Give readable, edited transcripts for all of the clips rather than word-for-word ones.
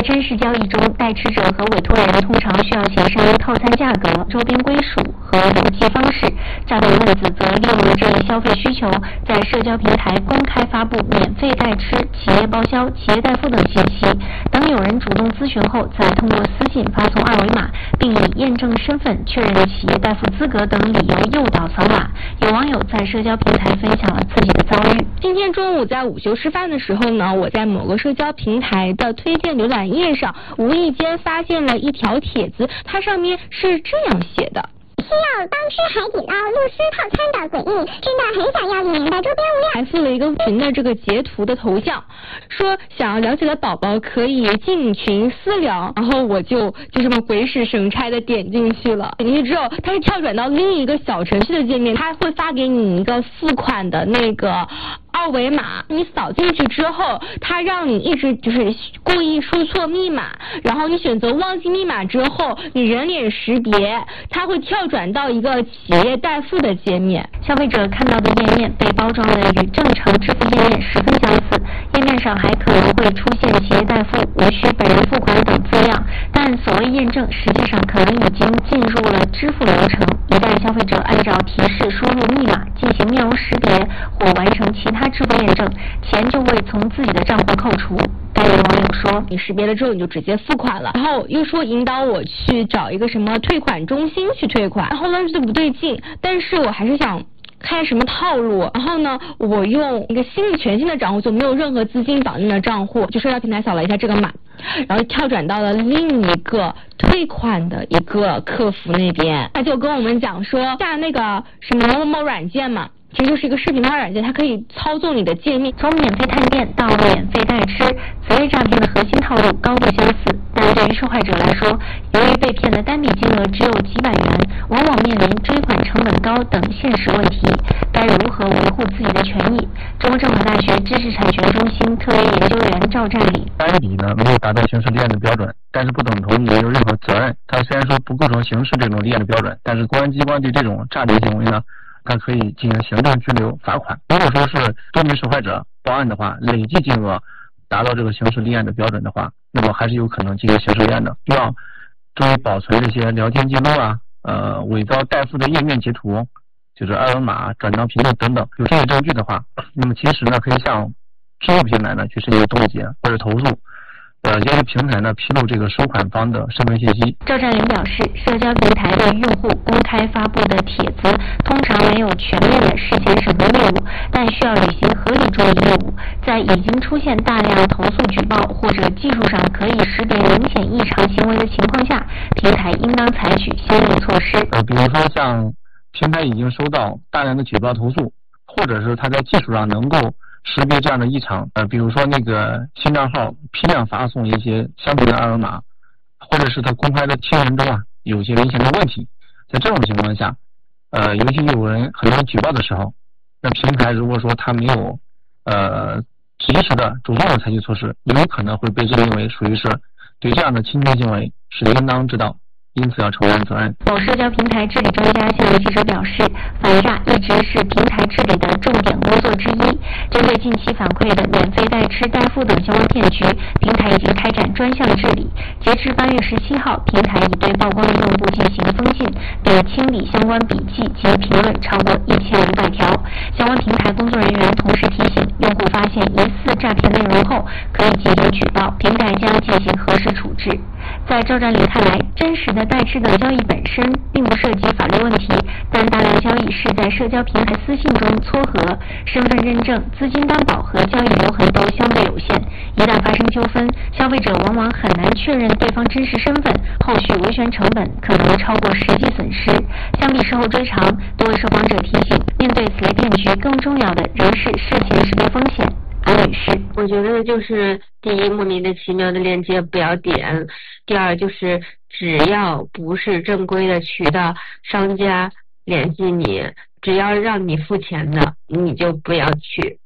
真实交易中，代持者和委托人通常需要协商套餐价格、周边归属和邮寄方式。诈骗分子则利用了这一消费需求，在社交平台公开发布免费代吃、企业报销、企业代付等信息。等有人主动咨询后，再通过私信发送二维码，并以验证身份、确认企业代付资格等理由诱导扫码。有网友在社交平台分享了自己的遭遇。 今天中午在午休吃饭的时候呢，我在某个社交平台的推荐浏览页上，无意间发现了一条帖子，它上面是这样写的： 需要帮吃海底捞露丝套餐的诡异，真的很想要你们的周边物料。 还附了一个群的这个截图的头像，说想要了解的宝宝可以进群私聊，然后我就这么鬼使神差的点进去了。点进去之后，它是跳转到另一个小程序的界面，它会发给你一个付款的那个二维码，你扫进去之后，它让你一直故意输错密码，然后你选择忘记密码之后，你人脸识别，它会跳转到一个企业代付的界面。 消费者看到的页面被包装的与正常支付页面十分相似，页面上还可能会出现企业代付、无需本人付款等字样，但所谓验证实际上可能已经进入了支付流程。一旦消费者按照提示输入密码进行面容识别或完成其他支付验证，钱就会从自己的账户扣除。该位网友说， 你识别了之后你就直接付款了，然后又说引导我去找一个什么退款中心去退款，然后呢就不对劲，但是我还是想看什么套路，然后呢我用一个全新的账户，就没有任何资金绑定的账户，就社交平台扫了一下这个码，然后跳转到了另一个退款的一个客服那边，他就跟我们讲说下那个什么某某软件嘛，其实就是一个视频拍软件，它可以操纵你的界面。 从免费探店到免费代吃，此类诈骗的核心套路高度相似，但对于受害者来说，由于被骗的单笔金额只有几百元，往往面临追款成本高等现实问题。该如何维护自己的权益？中国政法大学知识产权中心特约研究员赵占理： 单笔呢没有达到刑事立案的标准，但是不等同你没有任何责任。它虽然说不构成刑事这种立案的标准，但是公安机关对这种诈骗行为呢，它可以进行行政拘留、罚款。如果说是多名受害者报案的话，累计金额达到这个刑事立案的标准的话，那么还是有可能进行刑事立案的。需要注意保存这些聊天记录啊，伪造代付的页面截图，就是二维码、转账凭证等等。有这些证据的话，那么其实呢可以向支付平台呢去申请冻结或者投诉。要求平台呢披露这个收款方的身份信息。 赵占林表示，社交平台对用户公开发布的帖子通常没有全面的事前审核业务，但需要履行合理注意业务。在已经出现大量投诉举报或者技术上可以识别明显异常行为的情况下，平台应当采取相应措施。 比如说像平台已经收到大量的举报投诉，或者是它在技术上能够识别这样的异常，比如说那个新账号批量发送一些相同的二维码，或者是他公开的亲人中有些明显的问题，在这种情况下，尤其有很多人举报的时候，那平台如果说他没有及时的主动的采取措施，有可能会被认定为属于是对这样的侵权行为是应当知道，因此要承担责任。 某社交平台治理专家向记者表示，反诈一直是平台治理的重点工作之一。针对近期反馈的免费代吃代付等相关骗局，平台已经开展专项治理。截至8月17号，平台已对曝光的用户进行封禁，并清理相关笔记及评论超过1500条。相关平台工作人员同时提醒，用户发现疑似诈骗内容后，可以进行举报，平台将进行核实处置。在赵占林看来，真实的代吃等交易本身并不涉及法律问题，但大量交易是在社交平台私信中撮合，身份认证、资金担保和交易留痕都相对有限。一旦发生纠纷，消费者往往很难确认对方真实身份，后续维权成本可能超过实际损失。相比事后追偿，多位受访者提醒，面对此类骗局，更重要的仍是事前识别风险。安女士， 我觉得就是第一，莫名其妙的链接不要点；第二，就是只要不是正规的渠道，商家联系你，只要让你付钱的，你就不要去。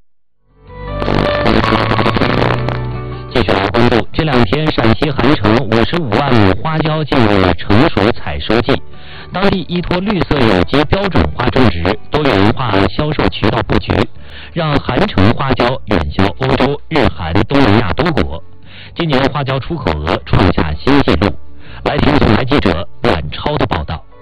继续来关注，这2天陕西韩城55万亩花椒进入了成熟采收季，当地依托绿色有机标准化种植、多元化销售渠道布局，让韩城花椒远销欧洲、日韩、东南亚多国。 今年花椒出口额创下新纪录。来听总台记者阮超的报道。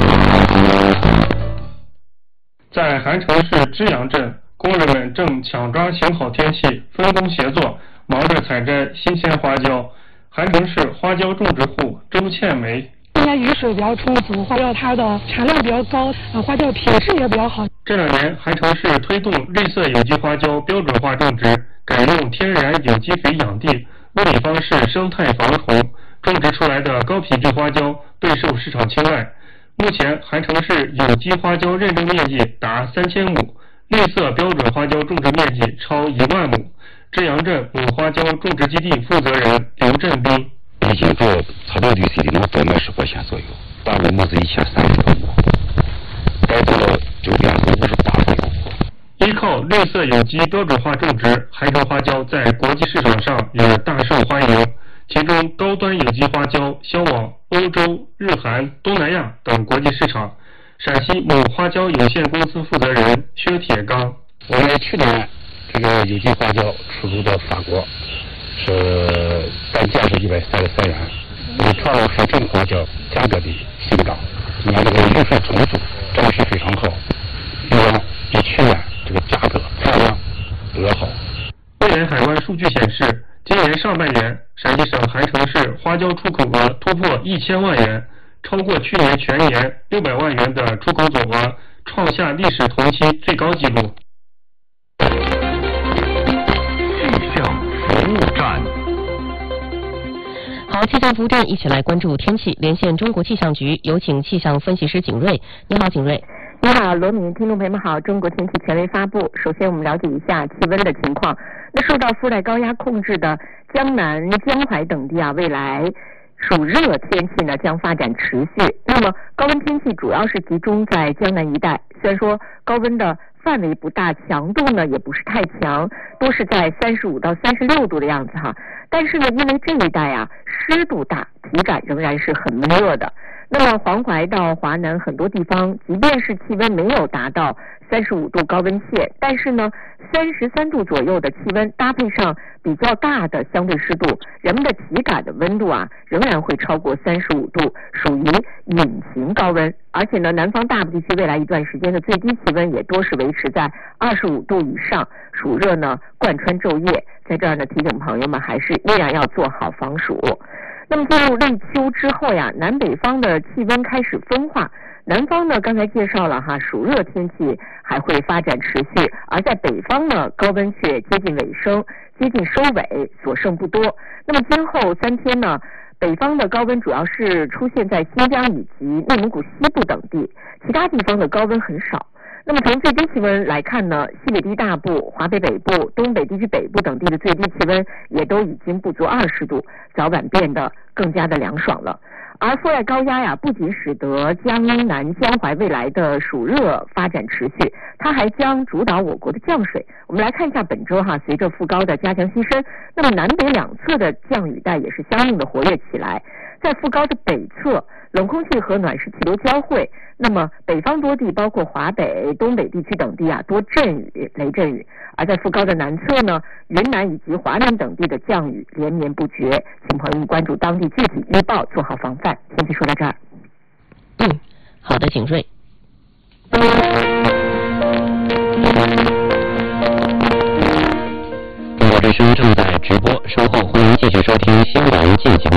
在韩城市知阳镇，工人们正抢抓行好天气，分工协作，忙着采摘新鲜花椒。韩城市花椒种植户周倩梅， 今年雨水比较充足，花椒它的产量比较高，花椒品质也比较好。 这2年，韩城市推动绿色有机花椒标准化种植，改用天然有机肥养地，物理方式生态防虫，种植出来的高品质花椒备受市场青睐。目前，韩城市有机花椒认证面积达3000亩，绿色标准花椒种植面积超1万亩。知阳镇母花椒种植基地负责人刘振斌， 已经做草料绿色的能分20%左右，大概那是1300多亩，该做就258多亩。 依靠绿色有机标准化种植，韩城花椒在国际市场上也大受欢迎。其中高端有机花椒销往欧洲、日韩、东南亚等国际市场。陕西母花椒有限公司负责人薛铁刚， 我们去年这个有机花椒出口到法国，是单价是133元，创了海城花椒价格的新高。你看这个运输充足，证据非常好，比去年这个价格产量都要好。 汇联海关数据显示，今年上半年，陕西省韩城市花椒出口额突破1000万元，超过去年全年600万元的出口总额，创下历史同期最高纪录。 气象服务站。 好，气象服务站一起来关注天气，连线中国气象局，有请气象分析师景瑞。你好，景瑞。 你好，罗敏，听众朋友们好。中国天气权威发布，首先我们了解一下气温的情况。那受到副带高压控制的江南、江淮等地未来暑热天气呢将发展持续。那么高温天气主要是集中在江南一带，虽然说高温的范围不大，强度呢也不是太强，都是在35到36度的样子哈。但是呢，因为这一带湿度大，体感仍然是很闷热的。那么黄淮到华南很多地方，即便是气温没有达到35度高温线，但是呢33度左右的气温搭配上比较大的相对湿度，人们的体感的温度仍然会超过35度，属于隐形高温。而且呢，南方大部地区未来一段时间的最低气温也多是维持在25度以上，暑热呢贯穿昼夜。在这儿呢，提醒朋友们还是依然要做好防暑。那么进入立秋之后南北方的气温开始分化。南方呢，刚才介绍了暑热天气还会发展持续，而在北方呢，高温却接近尾声，接近收尾，所剩不多。那么今后3天呢，北方的高温主要是出现在新疆以及内蒙古西部等地，其他地方的高温很少。那么从最低气温来看呢，西北地大部、华北北部、东北地区北部等地的最低气温也都已经不足20度，早晚变得更加的凉爽了。而副带高压不仅使得江南、江淮未来的暑热发展持续，它还将主导我国的降水。我们来看一下本周随着副高的加强西伸，那么南北两侧的降雨带也是相应的活跃起来。在副高的北侧，冷空气和暖湿气流交汇，那么北方多地包括华北、东北地区等地多阵雨、雷阵雨。而在副高的南侧呢，云南以及华南等地的降雨连绵不绝，请朋友们关注当地具体预报，做好防范。天气说到这儿。 好的，景瑞。 中国之声正在直播，稍后欢迎继续收听新闻进行